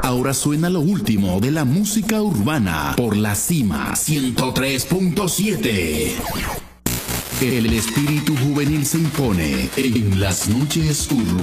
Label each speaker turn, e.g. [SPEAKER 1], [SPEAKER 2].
[SPEAKER 1] Ahora suena lo último de la música urbana por La Cima 103.7. El espíritu juvenil se impone en las noches urbanas.